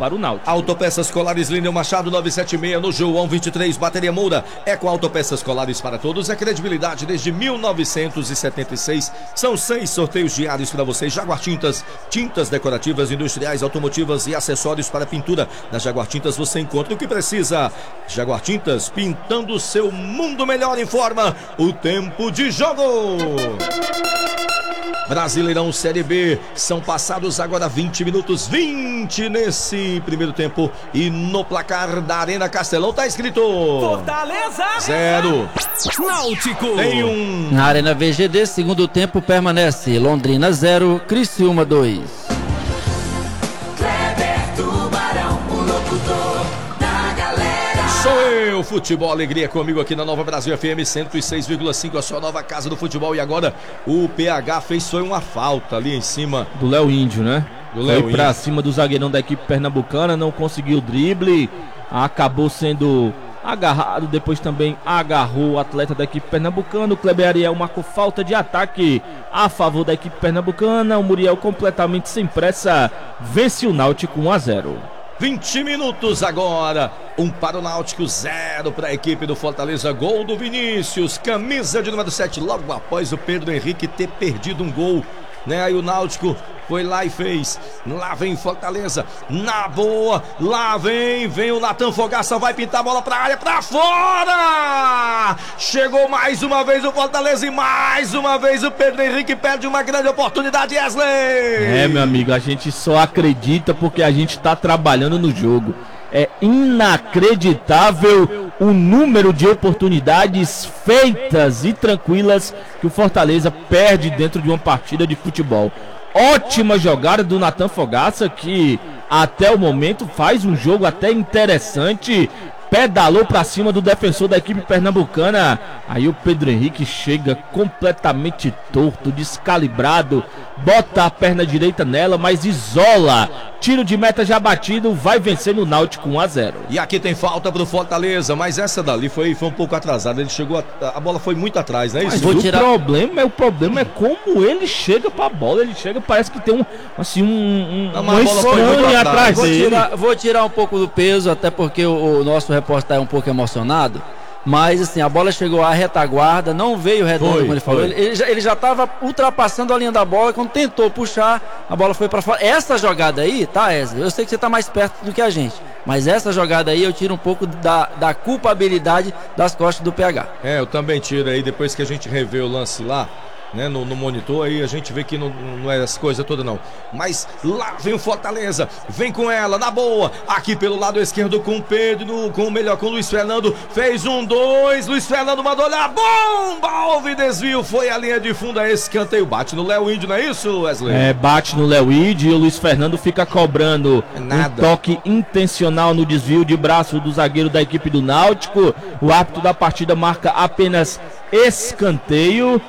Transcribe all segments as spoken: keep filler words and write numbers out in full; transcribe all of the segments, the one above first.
para o Náutico. Autopeças Colares Línea Machado novecentos e setenta e seis no João vinte e três, Bateria Moura. É com Autopeças Colares para todos, é credibilidade desde mil novecentos e setenta e seis. São seis sorteios diários para você. Jaguar Tintas, tintas decorativas, industriais, automotivas e acessórios para pintura. Na Jaguar Tintas você encontra o que precisa. Jaguar Tintas, pintando o seu mundo melhor. Informa o tempo de jogo. Brasileirão Série B, são passados agora vinte minutos, vinte nesse primeiro tempo, e no placar da Arena Castelão tá escrito Fortaleza zero, Náutico. Tem um... Na Arena V G D, segundo tempo permanece Londrina zero, Criciúma dois. Sou eu, Futebol Alegria, comigo aqui na Nova Brasil F M cento e seis vírgula cinco, a sua nova casa do futebol. E agora o P H fez foi uma falta ali em cima do Léo Índio, né? Do Léo Foi pra cima do zagueirão da equipe pernambucana, não conseguiu o drible, acabou sendo agarrado, depois também agarrou o atleta da equipe pernambucana. O Kleber Ariel marcou falta de ataque a favor da equipe pernambucana. O Muriel, completamente sem pressa, vence o Náutico um a zero. vinte minutos agora, um para o Náutico, zero para a equipe do Fortaleza. Gol do Vinícius, camisa de número sete, logo após o Pedro Henrique ter perdido um gol, né? Aí o Náutico foi lá e fez. Lá vem Fortaleza, na boa, lá vem, vem o Natan Fogaça, vai pintar a bola pra área, pra fora! Chegou mais uma vez o Fortaleza e mais uma vez o Pedro Henrique perde uma grande oportunidade, Wesley! É, meu amigo, a gente só acredita porque a gente tá trabalhando no jogo. É inacreditável o número de oportunidades feitas e tranquilas que o Fortaleza perde dentro de uma partida de futebol. Ótima jogada do Natan Fogaça, que até o momento faz um jogo até interessante. Pedalou pra cima do defensor da equipe pernambucana. Aí o Pedro Henrique chega completamente torto, descalibrado, bota a perna direita nela, mas isola. Tiro de meta já batido, vai vencendo o Náutico um a zero. E aqui tem falta pro Fortaleza, mas essa dali foi, foi um pouco atrasada. Ele chegou, a, a bola foi muito atrás, né? Mas Isso? o tirar... problema, o problema é como ele chega pra bola. Ele chega, parece que tem um, assim, um, um Não, uma estranha atrás vou dele. tirar, vou tirar um pouco do peso, até porque o, o nosso repórter é um pouco emocionado. Mas assim, a bola chegou à retaguarda, não veio redondo, Foi, como ele falou. Ele, ele já ele já estava ultrapassando a linha da bola. Quando tentou puxar, a bola foi para fora. Essa jogada aí, tá, Wesley? Eu sei que você tá mais perto do que a gente, mas essa jogada aí eu tiro um pouco da, da culpabilidade das costas do P H. É, eu também tiro aí, depois que a gente revê o lance lá, né, no, no monitor, aí a gente vê que não, não é essa coisa toda não. Mas lá vem o Fortaleza, vem com ela, na boa, aqui pelo lado esquerdo com o Pedro, com o melhor, com o Luiz Fernando, fez um, dois, Luiz Fernando mandou olhar, bomba, houve desvio, foi a linha de fundo, a escanteio, bate no Léo Índio, não é isso, Wesley? É, bate no Léo Índio e o Luiz Fernando fica cobrando é nada. Um toque intencional no desvio de braço do zagueiro da equipe do Náutico. O árbitro da partida marca apenas escanteio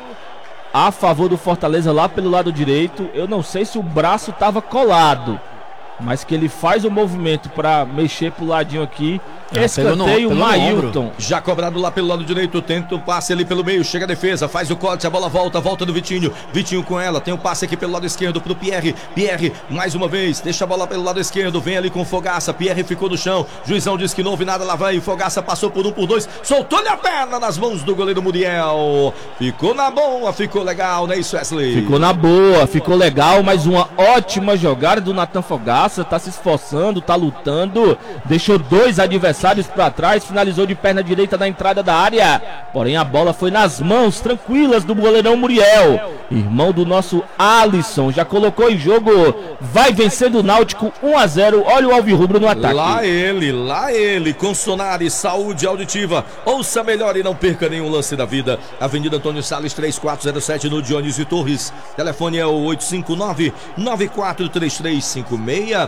a favor do Fortaleza lá pelo lado direito. Eu não sei se o braço estava colado, mas que ele faz o movimento para mexer pro ladinho aqui. Ah, escanteio, Mailton. Já cobrado lá pelo lado direito, tenta o passe ali pelo meio, chega a defesa, faz o corte, a bola volta, volta do Vitinho. Vitinho com ela, tem o um passe aqui pelo lado esquerdo pro Pierre. Pierre, mais uma vez, deixa a bola pelo lado esquerdo, vem ali com o Fogaça. Pierre ficou no chão, juizão disse que não houve nada, lá vai. Fogaça passou por um, por dois, soltou-lhe a perna nas mãos do goleiro Muriel. Ficou na boa, ficou legal, não é isso, Wesley? Ficou na boa, ficou legal, mas uma ótima jogada do Natan Fogaça, tá se esforçando, tá lutando, deixou dois adversários para trás, finalizou de perna direita na entrada da área, porém a bola foi nas mãos tranquilas do goleirão Muriel, irmão do nosso Alisson, já colocou em jogo, vai vencendo o Náutico um a zero. Olha o alvirrubro no ataque. Lá ele, lá ele, com Sonari, saúde auditiva, ouça melhor e não perca nenhum lance da vida. Avenida Antônio Salles três quatro zero sete no Dionísio Torres, telefone é o oito cinco nove, nove quatro três três cinco seis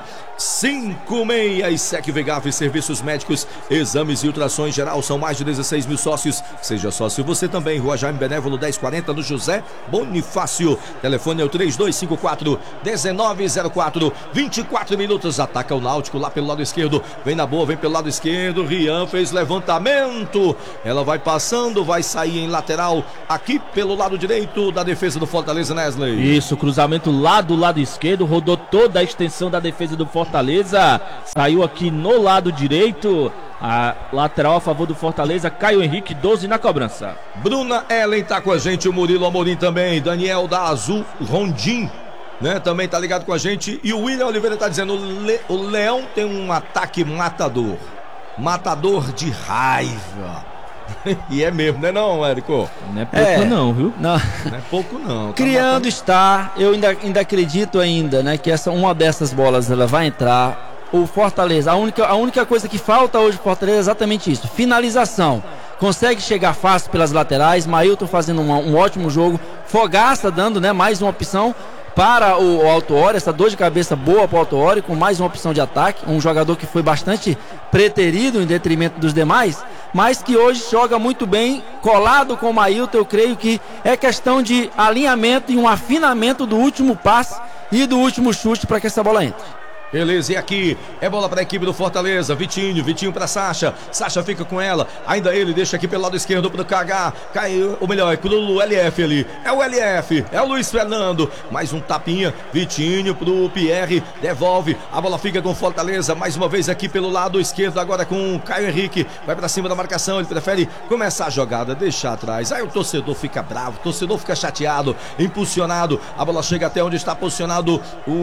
cinco seis. E Sec Vegaf, serviços médicos, exames e ultrações geral, são mais de dezesseis mil sócios. Seja sócio você também. Rua Jaime Benévolo dez quarenta no José Bonifácio. fácil. Telefone é o três dois cinco quatro, um nove zero quatro. vinte e quatro minutos, ataca o Náutico lá pelo lado esquerdo. Vem na boa, vem pelo lado esquerdo. Rian fez levantamento. Ela vai passando, vai sair em lateral aqui pelo lado direito da defesa do Fortaleza, Nesley. Isso, cruzamento lá do lado esquerdo, rodou toda a extensão da defesa do Fortaleza. Saiu aqui no lado direito. A lateral a favor do Fortaleza, Caio Henrique, doze na cobrança. Bruna Ellen tá com a gente, o Murilo Amorim também, Daniel da Azul Rondim, né, também tá ligado com a gente. E o William Oliveira tá dizendo, o, Le... o Leão tem um ataque matador, matador de raiva. E é mesmo, né não, Érico? Não é pouco é, não, viu? Não. Não é pouco não. Tá Criando matando... está, eu ainda, ainda acredito ainda, né, que essa, uma dessas bolas ela vai entrar. O Fortaleza, a única, a única coisa que falta hoje pro Fortaleza é exatamente isso, finalização. Consegue chegar fácil pelas laterais, Mailton fazendo um, um ótimo jogo, Fogaça dando, né, mais uma opção para o, o Autuori, essa dor de cabeça boa para o Autuori, com mais uma opção de ataque, um jogador que foi bastante preterido em detrimento dos demais, mas que hoje joga muito bem, colado com o Mailton. Eu creio que é questão de alinhamento e um afinamento do último passe e do último chute para que essa bola entre. Beleza, e aqui é bola para a equipe do Fortaleza. Vitinho, Vitinho para Sacha. Sacha fica com ela. Ainda ele deixa aqui pelo lado esquerdo para o K H. Cai, ou melhor, é pro L F ali. É o L F, é o Luiz Fernando. Mais um tapinha. Vitinho pro Pierre. Devolve. A bola fica com Fortaleza. Mais uma vez aqui pelo lado esquerdo. Agora com o Caio Henrique. Vai para cima da marcação. Ele prefere começar a jogada, deixar atrás. Aí o torcedor fica bravo. O torcedor fica chateado, impulsionado. A bola chega até onde está posicionado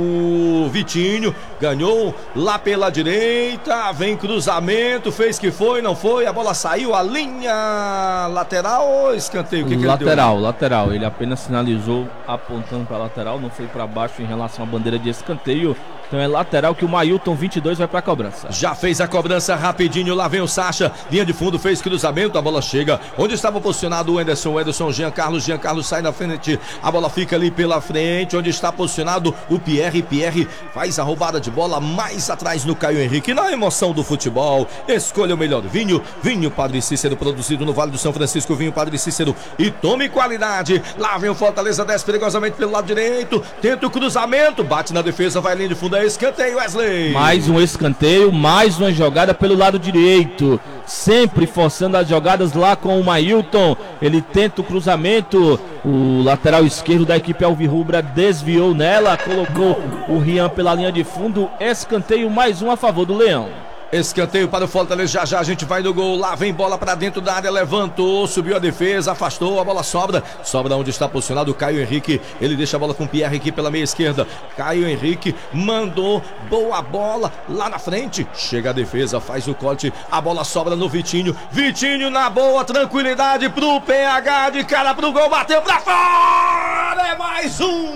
o Vitinho. Ganhou lá pela direita, vem cruzamento, fez que foi, não foi, a bola saiu, a linha lateral ou escanteio? O que que lateral, ele deu? lateral, ele apenas sinalizou apontando para lateral, não foi para baixo em relação à bandeira de escanteio. Então é lateral que o Mailton vinte e dois vai para a cobrança. Já fez a cobrança rapidinho, lá vem o Sacha, linha de fundo, fez cruzamento, a bola chega onde estava posicionado o Anderson, o Anderson, Jean Carlos, Jean Carlos sai na frente, a bola fica ali pela frente, onde está posicionado o Pierre, Pierre faz a roubada de bola mais atrás no Caio Henrique, na emoção do futebol, escolha o melhor vinho, vinho Padre Cícero, produzido no Vale do São Francisco, vinho Padre Cícero, e tome qualidade. Lá vem o Fortaleza, desce perigosamente pelo lado direito, tenta o cruzamento, bate na defesa, vai linha de fundo, escanteio, Wesley. Mais um escanteio, mais uma jogada pelo lado direito, sempre forçando as jogadas lá com o Mailton. Ele tenta o cruzamento, o lateral esquerdo da equipe alvirrubra desviou nela, colocou o Rian pela linha de fundo. Escanteio, mais um a favor do Leão. Escanteio para o Fortaleza, já já a gente vai no gol, lá vem bola para dentro da área, levantou, subiu a defesa, afastou, a bola sobra, sobra onde está posicionado o Caio Henrique, ele deixa a bola com o Pierre aqui pela meia esquerda, Caio Henrique mandou, boa bola lá na frente, chega a defesa, faz o corte, a bola sobra no Vitinho, Vitinho na boa, tranquilidade pro P H, de cara pro gol, bateu pra fora, é mais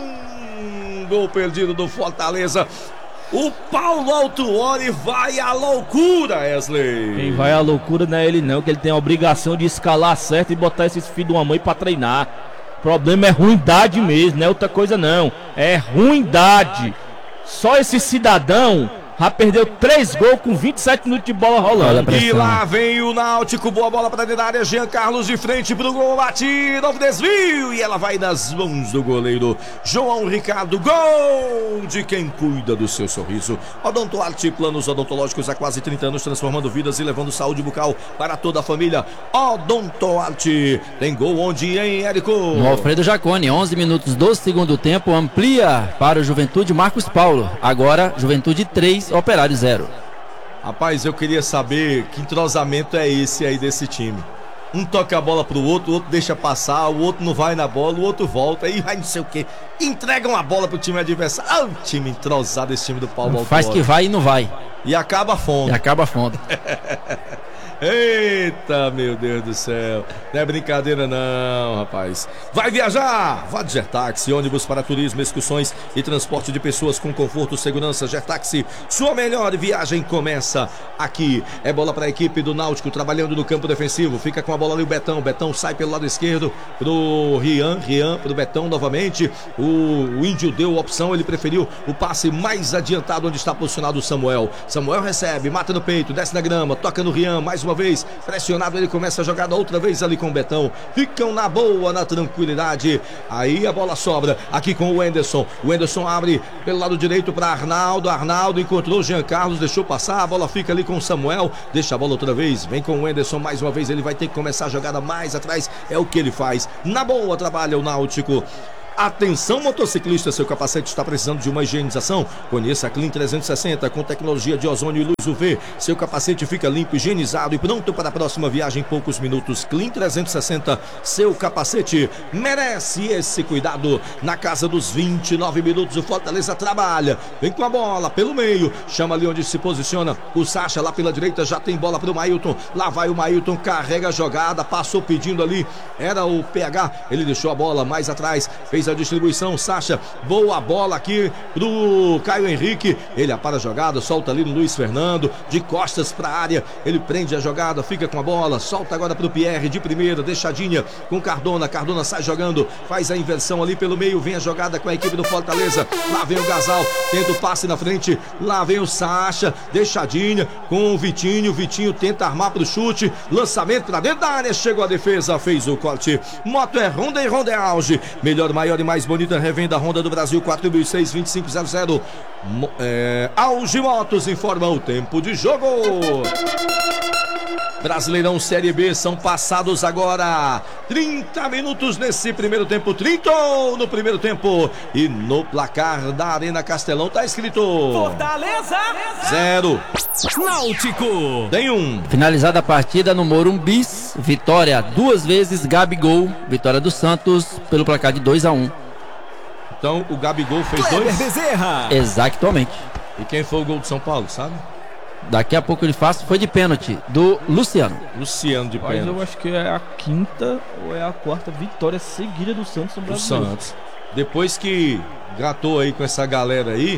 um gol perdido do Fortaleza. O Paulo Autuori vai à loucura, Wesley. Quem vai à loucura não é ele não, que ele tem a obrigação de escalar certo e botar esses filhos de uma mãe pra treinar. O problema é ruindade mesmo, não é outra coisa não. É ruindade. Só esse cidadão já perdeu três gols com vinte e sete minutos de bola rolando. E lá vem o Náutico, boa bola para dentro da área, Jean Carlos de frente pro gol, batido, desvio, e ela vai nas mãos do goleiro João Ricardo, gol de quem cuida do seu sorriso. Odontoarte, planos odontológicos há quase trinta anos, transformando vidas e levando saúde bucal para toda a família. Odontoarte, tem gol onde, hein, Érico? No Alfredo Jaconi, onze minutos do segundo tempo, amplia para o Juventude Marcos Paulo, agora Juventude três, Operário zero. Rapaz, eu queria saber que entrosamento é esse aí desse time. Um toca a bola pro outro, o outro deixa passar, o outro não vai na bola, o outro volta e vai não sei o que. Entregam a bola pro time adversário. Ah, o time entrosado, esse time do Paulo Autuori. Faz que vai e não vai. E acaba a fundo. E acaba a fundo. Eita, meu Deus do céu. Não é brincadeira não, rapaz. Vai viajar? Vá de Gertaxi, ônibus para turismo, excursões e transporte de pessoas com conforto, segurança. Gertaxi, sua melhor viagem começa aqui. É bola para a equipe do Náutico, trabalhando no campo defensivo. Fica com a bola ali o Betão. Betão sai pelo lado esquerdo pro Rian. Rian pro Betão novamente. O, o Índio deu a opção, ele preferiu o passe mais adiantado onde está posicionado o Samuel. Samuel recebe, mata no peito, desce na grama, toca no Rian, mais uma uma vez, pressionado, ele começa a jogada outra vez ali com o Betão, ficam na boa, na tranquilidade, aí a bola sobra, aqui com o Wenderson, o Wenderson abre pelo lado direito para Arnaldo, Arnaldo encontrou o Jean Carlos, deixou passar, a bola fica ali com o Samuel, deixa a bola outra vez, vem com o Wenderson mais uma vez, ele vai ter que começar a jogada mais atrás, é o que ele faz, na boa trabalha o Náutico. Atenção motociclista, seu capacete está precisando de uma higienização? Conheça a Clean trezentos e sessenta com tecnologia de ozônio e luz U V. Seu capacete fica limpo, higienizado e pronto para a próxima viagem em poucos minutos. Clean trezentos e sessenta, seu capacete merece esse cuidado. Na casa dos vinte e nove minutos, o Fortaleza trabalha. Vem com a bola pelo meio, chama ali onde se posiciona o Sacha, lá pela direita já tem bola para o Mailton. Lá vai o Mailton, carrega a jogada, passou pedindo ali, era o P H, ele deixou a bola mais atrás, fez a distribuição, Sacha, boa bola aqui pro Caio Henrique, ele apara a jogada, solta ali no Luiz Fernando, de costas pra área, ele prende a jogada, fica com a bola, solta agora pro Pierre, de primeira, deixadinha com Cardona, Cardona sai jogando, faz a inversão ali pelo meio, vem a jogada com a equipe do Fortaleza, lá vem o Gasal, tenta o passe na frente, lá vem o Sacha, deixadinha com o Vitinho, Vitinho tenta armar pro chute, lançamento pra dentro da área, chegou a defesa, fez o corte, moto é Honda e Honda é auge, melhor, maior e mais bonita revenda Honda do Brasil, quatro mil e seis, vinte e cinco zero zero. É, Auge Motos informa o tempo de jogo. Brasileirão Série B, são passados agora trinta minutos nesse primeiro tempo, trinta no primeiro tempo, e no placar da Arena Castelão tá escrito Fortaleza zero, Náutico tem um. Finalizada a partida no Morumbi, vitória duas vezes Gabigol, vitória do Santos pelo placar de dois a um. Então o Gabigol fez Kleber dois. Bezerra. Exatamente. E quem foi o gol do São Paulo, sabe? Daqui a pouco ele faz, foi de pênalti, do Luciano. Luciano de Mas pênalti. eu acho que é a quinta ou é a quarta vitória seguida do Santos no O Brasileiro. Santos. Depois que gratou aí com essa galera aí,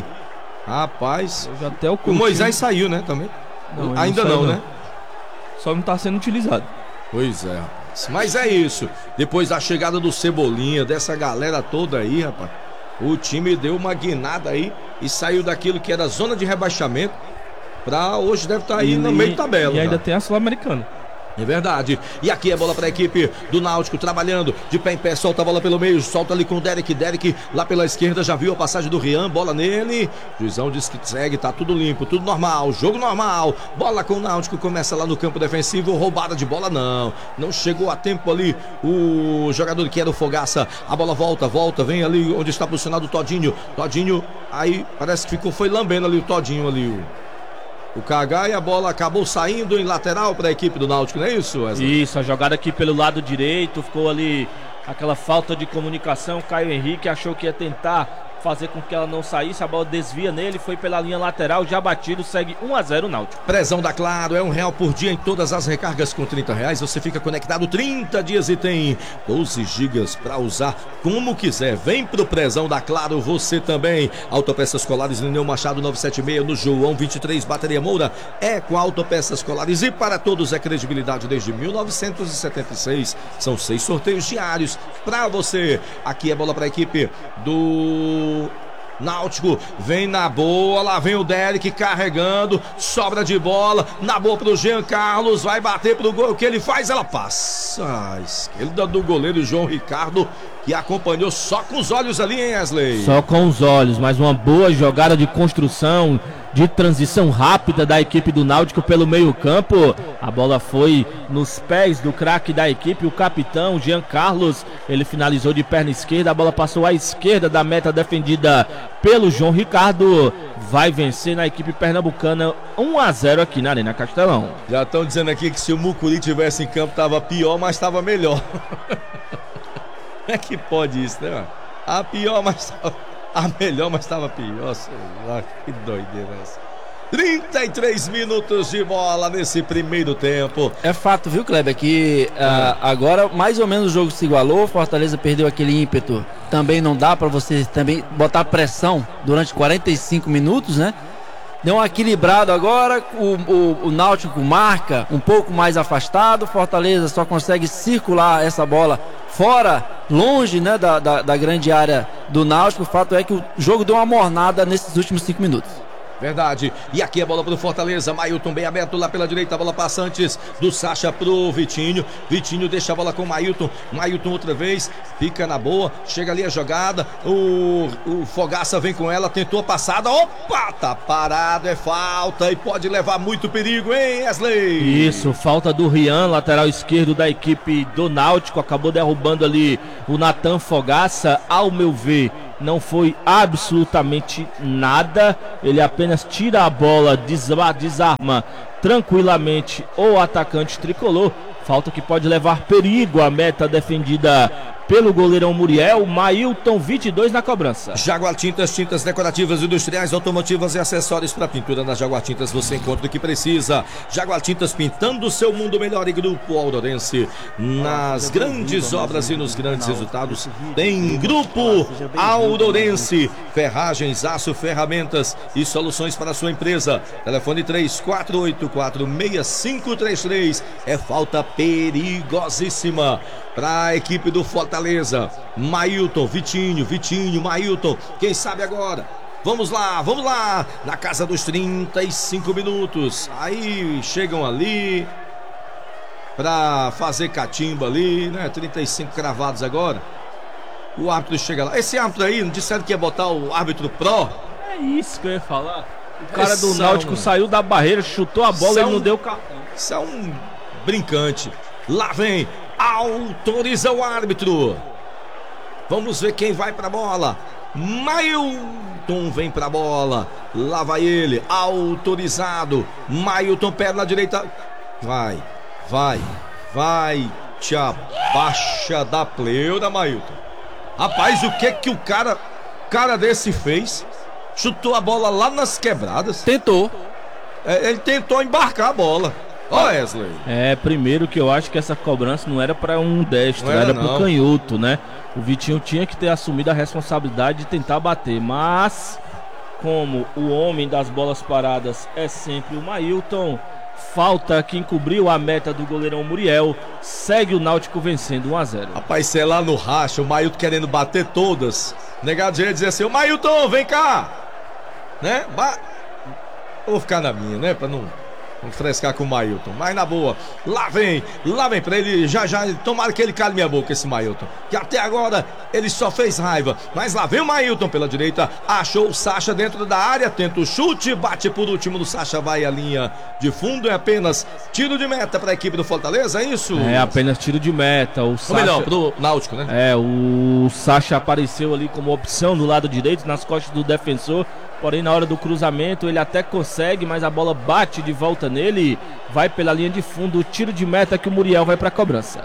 rapaz, Eu já até o, o Coutinho- Moisés saiu, né, também? Não, ele Ainda não não, saiu, né? Só não tá sendo utilizado. Pois é, rapaz. Mas é isso. Depois da chegada do Cebolinha, dessa galera toda aí, rapaz, o time deu uma guinada aí e saiu daquilo que era zona de rebaixamento pra hoje deve estar aí E- no meio de tabela. E ainda já. tem a Sul-Americana. É verdade. E aqui é bola para a equipe do Náutico trabalhando de pé em pé, solta a bola pelo meio, solta ali com o Derek, Derek lá pela esquerda, já viu a passagem do Rian, bola nele. Juizão diz que segue, tá tudo limpo, tudo normal, jogo normal. Bola com o Náutico, começa lá no campo defensivo, roubada de bola não. Não chegou a tempo ali o jogador que era o Fogaça. A bola volta, volta, vem ali onde está posicionado o Todinho. Todinho aí parece que ficou foi lambendo ali o Todinho ali o O K H, e a bola acabou saindo em lateral para a equipe do Náutico, não é isso, Wesley? Isso, a jogada aqui pelo lado direito, ficou ali aquela falta de comunicação. Caio Henrique achou que ia tentar fazer com que ela não saísse, a bola desvia nele, foi pela linha lateral, já batido, segue um a zero Náutico. Prezão da Claro, é um real por dia em todas as recargas com trinta reais, você fica conectado trinta dias e tem doze gigas para usar como quiser. Vem pro Prezão da Claro, você também. Autopeças Colares, Lineu Machado novecentos e setenta e seis, no João vinte e três, Bateria Moura, é com Autopeças Colares, e para todos é credibilidade desde mil novecentos e setenta e seis, são seis sorteios diários para você. Aqui é bola para a equipe do Náutico, vem na boa, lá vem o Derek carregando, sobra de bola, na boa pro Jean Carlos, vai bater pro gol, o que ele faz? Ela passa à esquerda do goleiro João Ricardo, que acompanhou só com os olhos ali, hein, Wesley? Só com os olhos, mas uma boa jogada de construção, de transição rápida da equipe do Náutico pelo meio campo. A bola foi nos pés do craque da equipe, o capitão Jean Carlos. Ele finalizou de perna esquerda, a bola passou à esquerda da meta defendida pelo João Ricardo. Vai vencer na equipe pernambucana um a zero aqui na Arena Castelão. Já estão dizendo aqui que se o Mucuri tivesse em campo tava pior, mas tava melhor. É que pode isso, né, mano? A pior, mas tava... A melhor, mas estava pior. Sei lá, que doideira essa. trinta e três minutos de bola nesse primeiro tempo. É fato, viu, Kleber, que uh, agora mais ou menos o jogo se igualou, Fortaleza perdeu aquele ímpeto. Também não dá para você também botar pressão durante quarenta e cinco minutos, né? Deu um equilibrado agora, o, o, o Náutico marca um pouco mais afastado, Fortaleza só consegue circular essa bola fora, longe, né, da, da, da grande área do Náutico. O fato é que o jogo deu uma mornada nesses últimos cinco minutos. Verdade. E aqui a bola pro Fortaleza. Mailton bem aberto lá pela direita. A bola passa antes do Sacha pro Vitinho. Vitinho deixa a bola com o Mailton. Mailton outra vez. Fica na boa. Chega ali a jogada. O, o Fogaça vem com ela. Tentou a passada. Opa! Tá parado. É falta. E pode levar muito perigo, hein, Wesley? Isso. Falta do Rian, lateral esquerdo da equipe do Náutico. Acabou derrubando ali o Natan Fogaça. Ao meu ver, não foi absolutamente nada. Ele apenas tira a bola, desarma tranquilamente o atacante tricolor. Falta que pode levar perigo à meta defendida pelo goleirão Muriel. Mailton, vinte e dois na cobrança. Jaguar Tintas, tintas decorativas, industriais, automotivas e acessórios para pintura. Na Jaguar Tintas você encontra o que precisa. Jaguar Tintas, pintando o seu mundo melhor. E Grupo Aurorense, nas grandes obras e nos grandes resultados, tem Grupo Aurorense. Ferragens, aço, ferramentas e soluções para a sua empresa. Telefone três quatro oito quatro, seis cinco três três. É falta perigosíssima para a equipe do Fortaleza. Mailton, Vitinho, Vitinho, Mailton. Quem sabe agora? Vamos lá, vamos lá. Na casa dos trinta e cinco minutos. Aí chegam ali para fazer catimba ali, né? trinta e cinco cravados agora. O árbitro chega lá. Esse árbitro aí, não disseram que ia botar o árbitro pró? É isso que eu ia falar. O cara do Náutico saiu da barreira, chutou a bola e não deu cartão. Isso é um brincante. Lá vem, autoriza o árbitro. Vamos ver quem vai pra bola. Mailton vem pra bola. Lá vai ele, autorizado. Mailton, perna direita. Vai, vai, vai. Te abaixa da pleura, Mailton. Rapaz, o que que o cara, cara desse fez? Chutou a bola lá nas quebradas. Tentou. É, ele tentou embarcar a bola. Ó, oh, Wesley. É, primeiro que eu acho que essa cobrança não era para um destro, era, era não. pro canhoto, né? O Vitinho tinha que ter assumido a responsabilidade de tentar bater, mas como o homem das bolas paradas é sempre o Mailton, falta que encobriu a meta do goleirão Muriel, segue o Náutico vencendo um a zero. Rapaz, sei lá no racha, o Mailton querendo bater todas. Negado ia dizer assim, ô Mailton, vem cá. Né? Ba... Eu vou ficar na minha, né? Pra não... Vamos frescar com o Mailton, mas na boa. Lá vem, lá vem pra ele. Já, já, tomara que ele cale minha boca, esse Mailton, que até agora ele só fez raiva. Mas lá vem o Mailton pela direita. Achou o Sacha dentro da área. Tenta o chute, bate por último no Sacha. Vai a linha de fundo. É apenas tiro de meta pra equipe do Fortaleza, é isso? É apenas tiro de meta. O Sacha... Ou melhor, pro Náutico, né? É, o Sacha apareceu ali como opção do lado direito, nas costas do defensor. Porém, na hora do cruzamento, ele até consegue, mas a bola bate de volta nele. Vai pela linha de fundo, tiro de meta que o Muriel vai para a cobrança.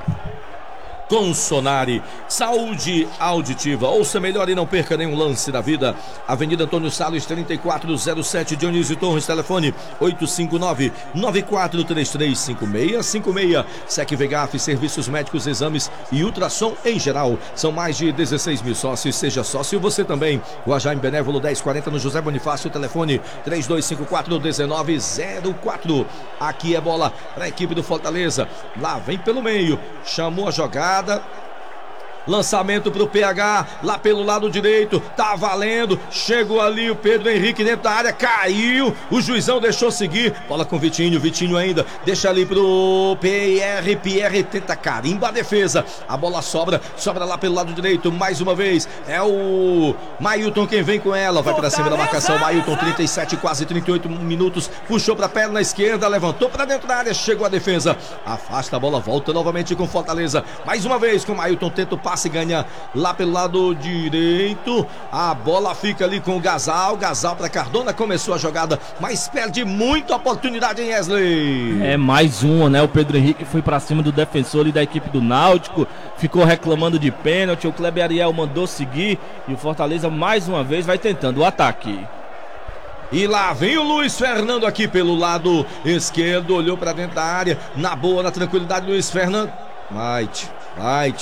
Com Sonari, saúde auditiva. Ouça melhor e não perca nenhum lance da vida. Avenida Antônio Salles, trinta e quatro zero sete, Dionísio Torres, telefone oito cinco nove, nove quatro três três, cinco seis cinco seis. Sec Vegaf, serviços médicos, exames e ultrassom em geral. São mais de dezesseis mil sócios. Seja sócio você também. Guajaim Benévolo dez quarenta no José Bonifácio, telefone três dois cinco quatro, um nove zero quatro. Aqui é bola para a equipe do Fortaleza. Lá vem pelo meio, chamou a jogada. Lançamento pro P H, lá pelo lado direito, tá valendo, chegou ali o Pedro Henrique dentro da área, caiu, o juizão deixou seguir, bola com o Vitinho, Vitinho ainda, deixa ali pro Pierre, Pierre tenta carimba a defesa, a bola sobra, sobra lá pelo lado direito, mais uma vez, é o Mailton quem vem com ela, vai pra cima da marcação, Mailton, trinta e sete, quase trinta e oito minutos, puxou pra perna esquerda, levantou pra dentro da área, chegou a defesa, afasta a bola, volta novamente com Fortaleza, mais uma vez com o Mailton, tenta o passe, ganha lá pelo lado direito, a bola fica ali com o Gasal, Gasal para Cardona, começou a jogada, mas perde muita oportunidade em Wesley. É mais uma, né? O Pedro Henrique foi para cima do defensor ali da equipe do Náutico, ficou reclamando de pênalti, o Kleber Ariel mandou seguir e o Fortaleza mais uma vez vai tentando o ataque. E lá vem o Luiz Fernando aqui pelo lado esquerdo, olhou para dentro da área, na boa, na tranquilidade, Luiz Fernando, vai, vai,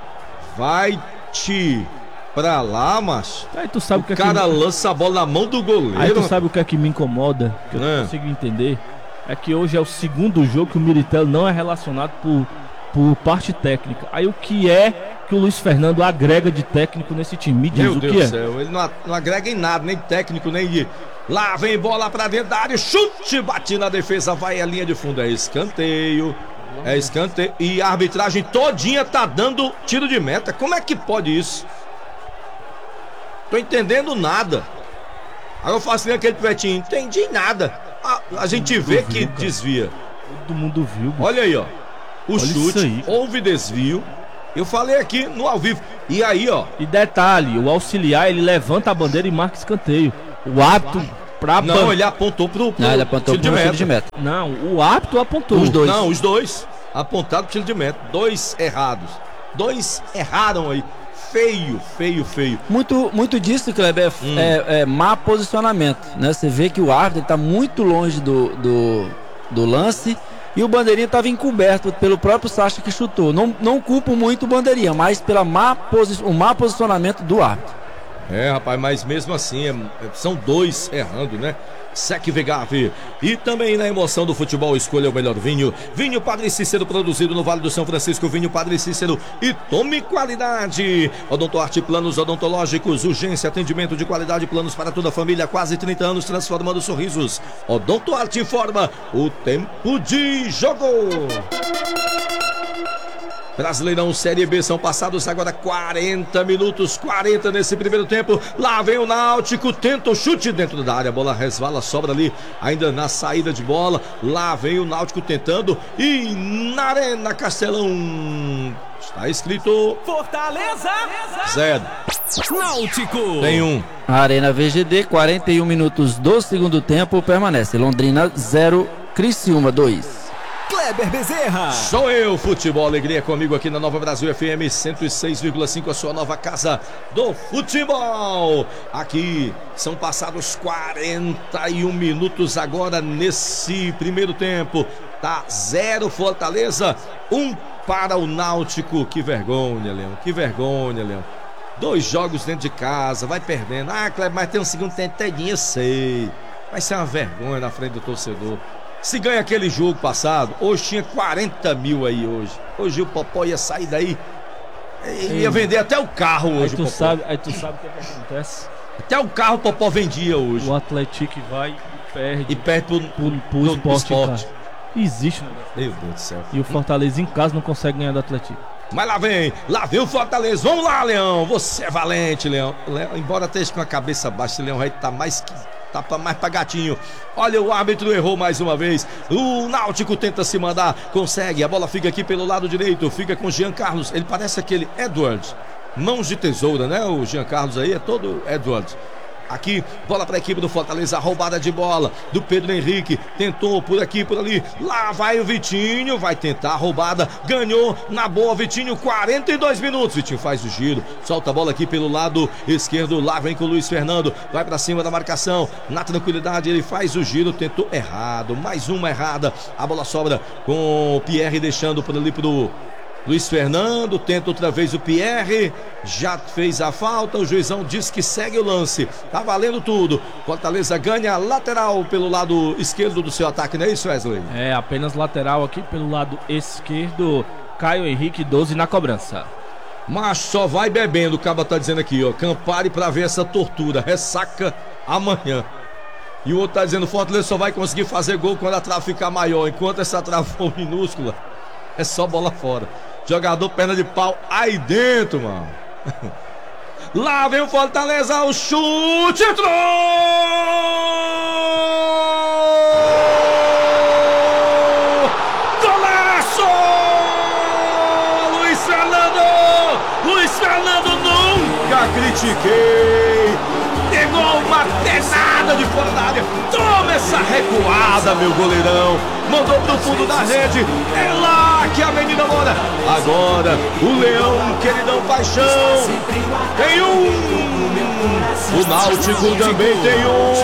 vai-te pra lá, macho. Aí tu sabe o que o cara é que... lança a bola na mão do goleiro. Aí tu sabe o que é que me incomoda, que eu é. não consigo entender, é que hoje é o segundo jogo que o Militello não é relacionado por, por parte técnica. Aí o que é que o Luiz Fernando agrega de técnico nesse time? Me diz Meu o Deus que do é. céu, ele não, a- não agrega em nada, nem técnico, nem de... Lá vem bola pra dentro da área, chute, bate na defesa, vai a linha de fundo, é escanteio, é escanteio, e a arbitragem todinha tá dando tiro de meta, como é que pode isso? Tô entendendo nada. Aí eu faço aquele pivetinho, entendi nada. A, a gente vê que desvia. Todo mundo viu. bicho. Olha aí, ó. O Olha isso chute, aí. houve desvio. Eu falei aqui no ao vivo. E aí, ó. E detalhe, o auxiliar ele levanta a bandeira e marca escanteio. O árbitro pra Não, ban- ele apontou pro, pro Não, ele apontou tiro de pro meta. tiro de meta. Não, o árbitro apontou. Os dois. Não, os dois. Apontado pro tiro de meta. Dois errados. Dois erraram aí. Feio, feio, feio. Muito, muito disso, Kleber, é, Hum. é, é má posicionamento, né? Você vê que o árbitro está muito longe do, do, do lance e o Bandeirinha estava encoberto pelo próprio Sacha que chutou. Não, não culpo muito o Bandeirinha, mas pelo má posi o má posicionamento do árbitro. É, rapaz, mas mesmo assim, é- são dois errando, né? Sec Vegave. E também na emoção do futebol, escolha o melhor vinho. Vinho Padre Cícero, produzido no Vale do São Francisco. Vinho Padre Cícero e tome qualidade. Odontoarte Planos Odontológicos. Urgência, atendimento de qualidade, planos para toda a família. Quase trinta anos transformando sorrisos. Odontoarte informa o tempo de jogo. Brasileirão Série B, são passados agora quarenta minutos, quarenta nesse primeiro tempo. Lá vem o Náutico, tenta o chute dentro da área, a bola resvala, sobra ali ainda na saída de bola. Lá vem o Náutico tentando e na Arena Castelão está escrito Fortaleza. zero. Náutico. Tem um. A Arena V G D, quarenta e um minutos do segundo tempo, permanece. Londrina zero, Criciúma dois. Kleber Bezerra. Sou eu, Futebol Alegria, comigo aqui na Nova Brasil F M cento e seis vírgula cinco, a sua nova casa do futebol. Aqui são passados quarenta e um minutos agora nesse primeiro tempo. Tá zero Fortaleza, um para o Náutico. Que vergonha, Leão, que vergonha, Leão. Dois jogos dentro de casa, vai perdendo. Ah, Kleber, mas tem um segundo tempo todinho, eu sei. Vai ser uma vergonha na frente do torcedor. Se ganha aquele jogo passado, hoje tinha quarenta mil aí hoje. Hoje o Popó ia sair daí, ia vender até o carro Aí hoje. tu o Popó. sabe, aí tu sabe o que, é que acontece. Até o carro o Popó vendia hoje. O Atlético vai e perde E perde pro, pro, pro pro esporte, esporte. cara. Existe um negócio. Meu Deus do céu. E o Fortaleza em casa não consegue ganhar do Atlético. Mas lá vem, lá vem o Fortaleza. Vamos lá, Leão. Você é valente, Leão. Leão, embora esteja com a cabeça baixa, esse Leão vai estar mais que. Tá pra, mais pra gatinho. Olha, o árbitro errou mais uma vez. O Náutico tenta se mandar, consegue. A bola fica aqui pelo lado direito. Fica com o Jean Carlos. Ele parece aquele Edward. Mãos de tesoura, né? O Jean Carlos aí é todo Edward. Aqui, bola para a equipe do Fortaleza, roubada de bola do Pedro Henrique, tentou por aqui, por ali, lá vai o Vitinho, vai tentar a roubada, ganhou na boa, Vitinho, quarenta e dois minutos, Vitinho faz o giro, solta a bola aqui pelo lado esquerdo, lá vem com o Luiz Fernando, vai para cima da marcação, na tranquilidade ele faz o giro, tentou errado, mais uma errada, a bola sobra com o Pierre deixando por ali pro Luiz Fernando, tenta outra vez o Pierre, já fez a falta, o juizão diz que segue o lance, tá valendo tudo. Fortaleza ganha lateral pelo lado esquerdo do seu ataque, não é isso, Wesley? É, apenas lateral aqui pelo lado esquerdo, Caio Henrique, doze na cobrança. Mas só vai bebendo, o Caba tá dizendo aqui, ó, Campari pra ver essa tortura, ressaca amanhã. E o outro tá dizendo, Fortaleza só vai conseguir fazer gol quando a trave ficar maior, enquanto essa trave for minúscula, é só bola fora. Jogador perna de pau aí dentro, mano. Lá vem o Fortaleza, o chute entrou! Golaço! Luiz Fernando! Luiz Fernando, nunca critiquei! Pegou uma tenada de fora da área. Toma essa recuada, meu goleirão. Mandou pro fundo da rede. É lá que a menina mora. Agora o Leão, queridão paixão. Tem um. O Náutico também tem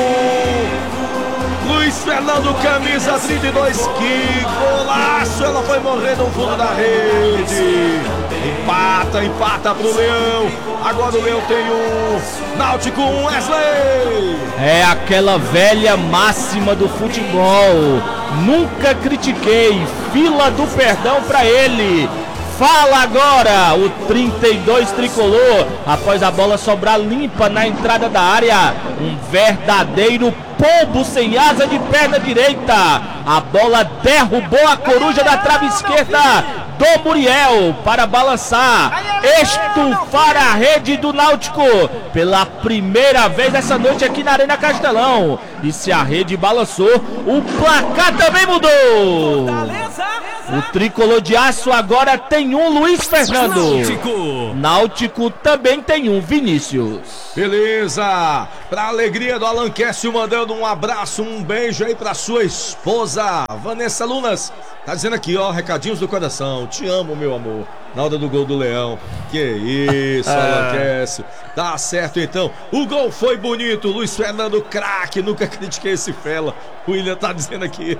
um. Luiz Fernando, camisa trinta e dois. Que golaço. Ela foi morrer no fundo da rede. Empata, empata pro Leão. Agora o Leão tem um. Náutico um, Wesley. É aquela velha máxima do futebol. Nunca critiquei. Fila do perdão pra ele. Fala agora, o trinta e dois tricolor, após a bola sobrar limpa na entrada da área, um verdadeiro pombo sem asa de perna direita. A bola derrubou a coruja da trave esquerda do Muriel para balançar, estufar a rede do Náutico pela primeira vez essa noite aqui na Arena Castelão. E se a rede balançou, o placar também mudou. O tricolor de aço agora tem um Luiz Fernando. Náutico. Náutico também tem um Vinícius. Beleza, pra alegria do Alan Quécio, mandando um abraço, um beijo aí pra sua esposa, Vanessa Lunas. Tá dizendo aqui, ó, recadinhos do coração. Te amo, meu amor. Na hora do gol do Leão. Que isso, Alan Quécio. Tá certo, então. O gol foi bonito. Luiz Fernando, craque. Nunca critiquei esse fela. O William tá dizendo aqui.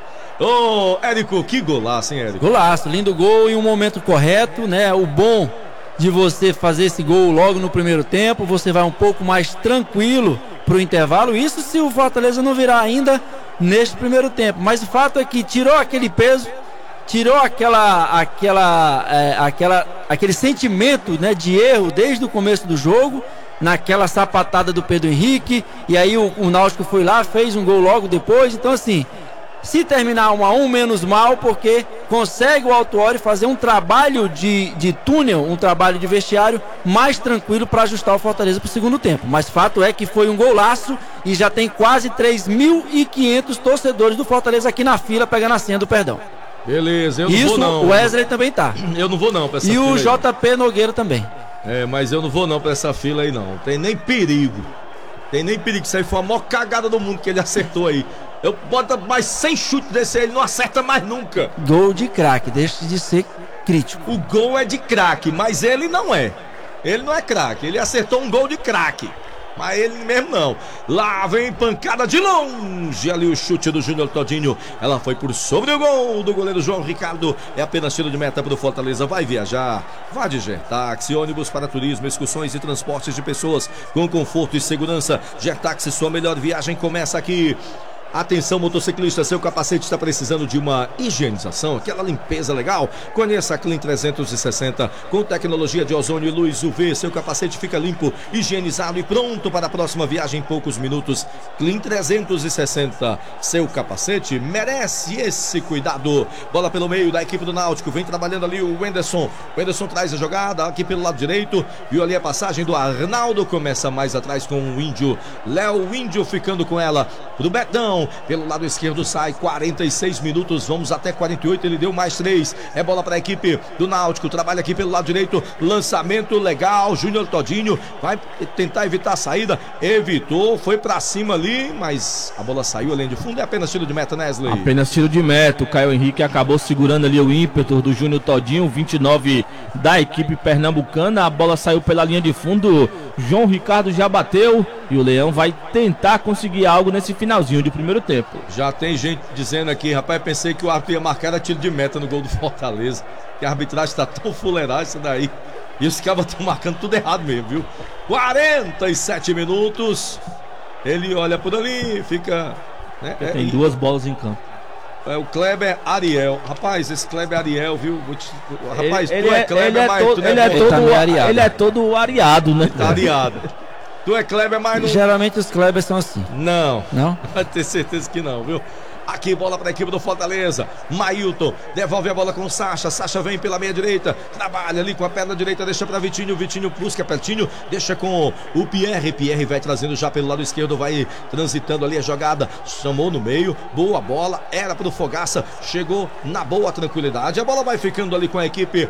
Ô, oh, Érico, que golaço, hein, Érico? Golaço, lindo gol em um momento correto, né? O bom de você fazer esse gol logo no primeiro tempo, você vai um pouco mais tranquilo pro intervalo. Isso se o Fortaleza não virar ainda neste primeiro tempo. Mas o fato é que tirou aquele peso, tirou aquela, aquela, é, aquela, aquele sentimento, né, de erro desde o começo do jogo, naquela sapatada do Pedro Henrique, e aí o, o Náutico foi lá, fez um gol logo depois. Então, assim, se terminar um a um, menos mal, porque consegue o Autuori fazer um trabalho de, de túnel, um trabalho de vestiário mais tranquilo para ajustar o Fortaleza para o segundo tempo. Mas fato é que foi um golaço e já tem quase três mil e quinhentos torcedores do Fortaleza aqui na fila pegando a senha do perdão. Beleza, eu não Isso, vou não. O Wesley também tá. Eu não vou não pra essa e fila. E o aí. J P Nogueira também. É, mas eu não vou não pra essa fila aí não. Tem nem perigo. Tem nem perigo. Isso aí foi a maior cagada do mundo que ele acertou aí. Eu boto mais cem chutes desse aí, ele não acerta mais nunca. Gol de craque, deixa de ser crítico. O gol é de craque, mas ele não é. Ele não é craque, ele acertou um gol de craque. Mas ele mesmo não. Lá vem pancada de longe. Ali o chute do Júnior Todinho. Ela foi por sobre o gol do goleiro João Ricardo. É apenas tiro de meta para o Fortaleza. Vai viajar. Vá de Gertaxi, ônibus para turismo, excursões e transportes de pessoas com conforto e segurança. Gertaxi, sua melhor viagem começa aqui. Atenção, motociclista, seu capacete está precisando de uma higienização, aquela limpeza legal? Conheça a Clean trezentos e sessenta com tecnologia de ozônio e luz U V. Seu capacete fica limpo, higienizado e pronto para a próxima viagem em poucos minutos. Clean trezentos e sessenta, seu capacete merece esse cuidado. Bola pelo meio da equipe do Náutico, vem trabalhando ali o Wenderson. O Wenderson traz a jogada aqui pelo lado direito, viu ali a passagem do Arnaldo, começa mais atrás com o Índio. Léo Índio ficando com ela pro Betão. Pelo lado esquerdo sai quarenta e seis minutos, vamos até quarenta e oito, ele deu mais três. É bola para a equipe do Náutico, trabalha aqui pelo lado direito, lançamento legal, Júnior Todinho vai tentar evitar a saída, evitou, foi para cima ali, mas a bola saiu além de fundo. É apenas tiro de meta, né, Wesley? Apenas tiro de meta. O Caio Henrique acabou segurando ali o ímpeto do Júnior Todinho, vinte e nove da equipe pernambucana. A bola saiu pela linha de fundo, João Ricardo já bateu e o Leão vai tentar conseguir algo nesse finalzinho de primeiro tempo. Já tem gente dizendo aqui, rapaz, pensei que o árbitro ia marcar a tiro de meta no gol do Fortaleza, que a arbitragem tá tão fuleirada isso daí. E os caras estão marcando tudo errado mesmo, viu? quarenta e sete minutos. Ele olha por ali, fica... Né? Tem é, duas bolas em campo. É o Kleber Ariel. Rapaz, esse Kleber Ariel, viu? Rapaz, ele, tu é, é Kleber, ele é mas todo, tu não ele é é bom. todo, Tá meio areado. ele é todo areado, né? Tá areado. Tu é Kleber, mas não... Geralmente os Klebers são assim. Não. Não? Pode ter certeza que não, viu? Aqui bola para a equipe do Fortaleza. Mailton devolve a bola com o Sacha. Sacha vem pela meia direita, trabalha ali com a perna direita, deixa para Vitinho. Vitinho busca pertinho, deixa com o Pierre. Pierre vai trazendo já pelo lado esquerdo, vai transitando ali a jogada. Chamou no meio, boa bola, era para o Fogaça, chegou na boa tranquilidade. A bola vai ficando ali com a equipe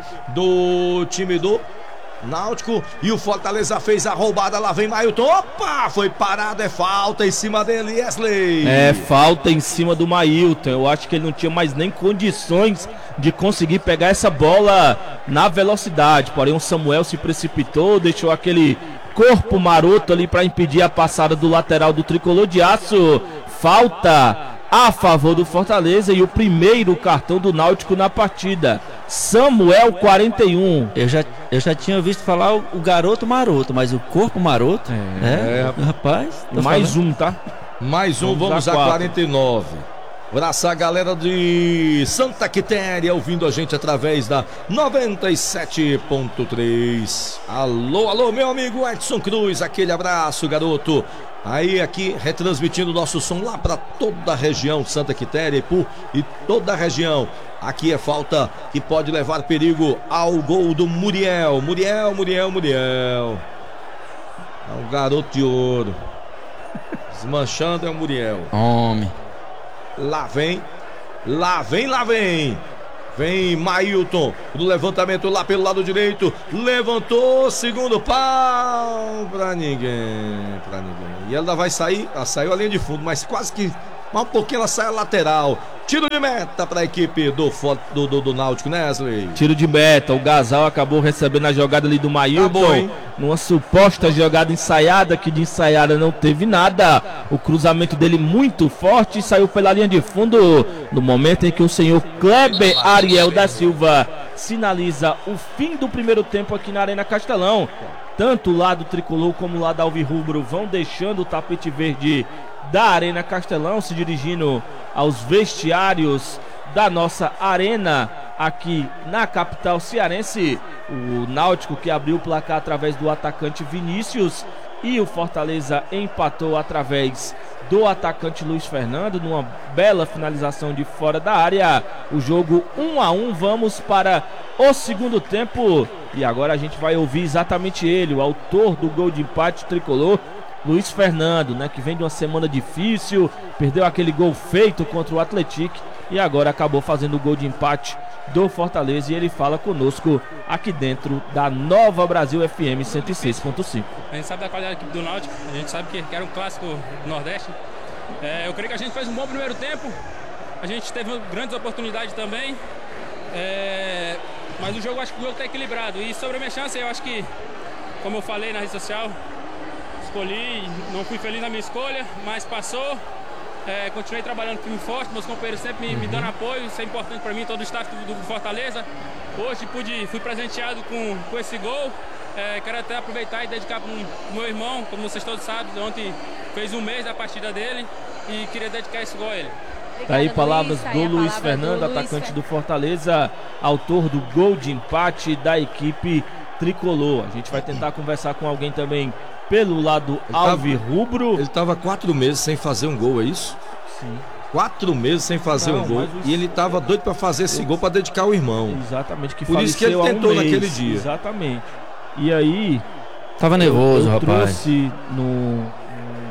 do time do Náutico e o Fortaleza fez a roubada. Lá vem Mailton, opa, foi parado, é falta em cima dele, Wesley. É, falta em cima do Mailton. Eu acho que ele não tinha mais nem condições de conseguir pegar essa bola na velocidade, porém o Samuel se precipitou, deixou aquele corpo maroto ali para impedir a passada do lateral do tricolor de aço. Falta a favor do Fortaleza e o primeiro cartão do Náutico na partida. Samuel, quarenta e um. Eu já, eu já tinha visto falar o, o garoto maroto, mas o corpo maroto, É, é, rapaz. tô mais falando. um, tá? Mais um, Vamos vamos a a quatro. quarenta e nove. Abraçar a galera de Santa Quitéria ouvindo a gente através da noventa e sete ponto três. Alô, alô, meu amigo Edson Cruz, aquele abraço, garoto. Aí aqui retransmitindo nosso som lá para toda a região de Santa Quitéria e, por, e toda a região. Aqui é falta que pode levar perigo ao gol do Muriel. Muriel, Muriel, Muriel. É um garoto de ouro. Desmanchando é o Muriel. Homem. Lá vem, lá vem, lá vem. Vem Mailton do levantamento lá pelo lado direito. Levantou, segundo pau. Pra ninguém, pra ninguém. E ela vai sair, ela saiu a linha de fundo, mas quase que, mas um pouquinho ela sai a lateral. Tiro de meta para a equipe do, do, do, do Náutico, né, Wesley? Tiro de meta, o Gasal acabou recebendo a jogada ali do Mailton, numa suposta jogada ensaiada, que de ensaiada não teve nada. O cruzamento dele muito forte, saiu pela linha de fundo, no momento em que o senhor Kleber Ariel da Silva sinaliza o fim do primeiro tempo aqui na Arena Castelão. Tanto o lado tricolor como o lado alvirrubro vão deixando o tapete verde da Arena Castelão, se dirigindo aos vestiários da nossa arena aqui na capital cearense. O Náutico que abriu o placar através do atacante Vinícius e o Fortaleza empatou através do atacante Luiz Fernando numa bela finalização de fora da área. O jogo um a um, vamos para o segundo tempo e agora a gente vai ouvir exatamente ele, o autor do gol de empate tricolor, Luiz Fernando, né, que vem de uma semana difícil, perdeu aquele gol feito contra o Atlético e agora acabou fazendo o gol de empate do Fortaleza, e ele fala conosco aqui dentro da Nova Brasil F M cento e seis ponto cinco. A gente sabe da qualidade da equipe do Náutico, a gente sabe que era um clássico do Nordeste. É, eu creio que a gente fez um bom primeiro tempo, a gente teve grandes oportunidades também, é, mas o jogo, acho que o jogo está equilibrado. E sobre a minha chance, eu acho que, como eu falei na rede social, escolhi, não fui feliz na minha escolha, mas passou. É, continuei trabalhando firme e forte, meus companheiros sempre me, me dando apoio, isso é importante para mim, todo o staff do, do Fortaleza. Hoje pude, fui presenteado com, com esse gol. É, quero até aproveitar e dedicar para o meu irmão, como vocês todos sabem, ontem fez um mês da partida dele e queria dedicar esse gol a ele. Tá aí palavras do Luiz Fernando, atacante do Fortaleza, autor do gol de empate da equipe tricolor. A gente vai tentar conversar com alguém também pelo lado alvirrubro. Ele estava quatro meses sem fazer um gol, é isso? Sim. Quatro meses sem fazer Não, um gol. E ele estava doido para fazer esse gol para dedicar ao irmão. Exatamente, que Por isso que ele tentou um naquele dia. Exatamente. E aí, tava nervoso, eu, eu rapaz. trouxe no, no,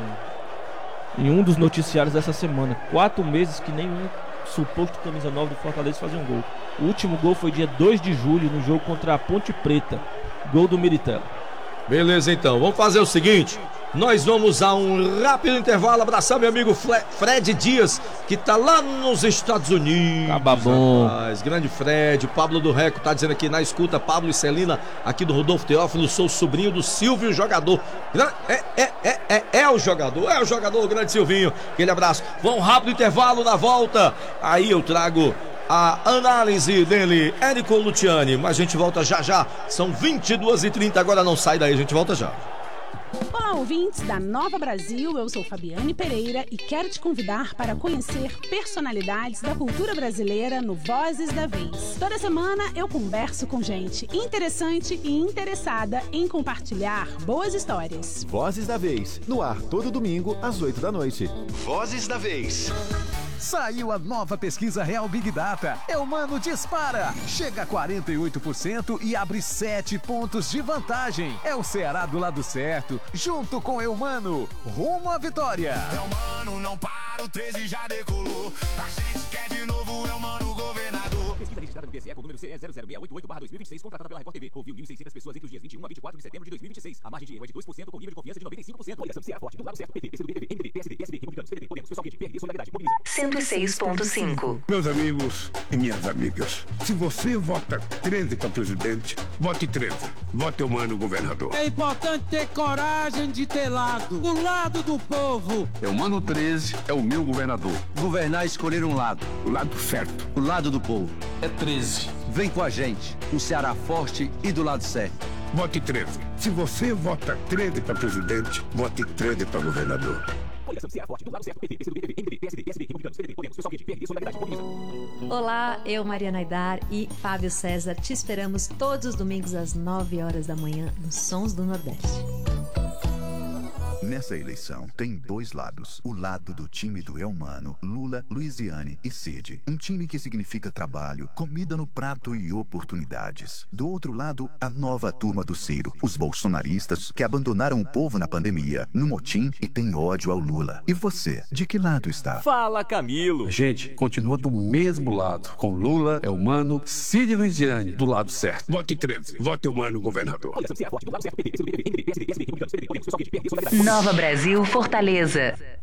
em um dos noticiários dessa semana, quatro meses que nenhum suposto camisa nova do Fortaleza fazia um gol. O último gol foi dia dois de julho, no jogo contra a Ponte Preta. Gol do Miritella. Beleza, então, vamos fazer o seguinte, nós vamos a um rápido intervalo, abraçar meu amigo Fred Dias, que tá lá nos Estados Unidos. Tá bom. Rapaz, grande Fred, o Pablo do Reco tá dizendo aqui na escuta, Pablo e Celina, aqui do Rodolfo Teófilo, sou sobrinho do Silvio Jogador. É, é, é, é, é o jogador, é o jogador, o grande Silvinho, aquele abraço. Vamos rápido intervalo, na volta, aí eu trago a análise dele, Érico Luciani, mas a gente volta já já, são vinte e duas e trinta, agora não sai daí, a gente volta já. Olá, ouvintes da Nova Brasil, eu sou Fabiane Pereira e quero te convidar para conhecer personalidades da cultura brasileira no Vozes da Vez. Toda semana eu converso com gente interessante e interessada em compartilhar boas histórias. Vozes da Vez, no ar todo domingo às oito da noite. Vozes da Vez. Saiu a nova pesquisa Real Big Data. Eumano dispara. Chega a quarenta e oito por cento e abre sete pontos de vantagem. É o Ceará do lado certo, junto com Eumano. Rumo à vitória. Eumano não para, o treze já decolou. A gente quer de novo Eumano governador. Pesquisa registrada no T S E com o número C E zero zero seis oito oito barra dois mil e vinte e seis, contratada pela Record T V. Ouviu mil e seiscentas pessoas entre os dias vinte e um a vinte e quatro de setembro de dois mil e vinte e seis. A margem de erro é de dois por cento com nível de confiança de noventa e cinco por cento. Coligação C E A forte, do lado certo, P T, P C do B, M D B, P S D, P S D, Republicanos, P D B, Podemos, Pessoal Quente, P R D, Solidariedade, Mobiliza. cento e seis ponto cinco. Meus amigos e minhas amigas, se você vota treze para presidente, vote treze. Vote Eumano governador. É importante ter coragem de ter lado, o lado do povo. Eumano treze é o meu governador. Governar é escolher um lado. O lado certo. O lado do povo. É treze. Vem com a gente, um Ceará forte e do lado certo. Vote treze. Se você vota treze para presidente, vote treze para governador. Olá, eu, Mariana Aidar e Fábio César te esperamos todos os domingos às nove horas da manhã nos Sons do Nordeste. Nessa eleição tem dois lados. O lado do time do Elmano, Lula, Luiziane e Cid. Um time que significa trabalho, comida no prato e oportunidades. Do outro lado, a nova turma do Ciro. Os bolsonaristas que abandonaram o povo na pandemia, no motim e tem ódio ao Lula. E você, de que lado está? Fala, Camilo! A gente continua do mesmo lado. Com Lula, Elmano, Cid e Luiziane, do lado certo. Vote treze. Vote Elmano, governador. Nova Brasil, Fortaleza.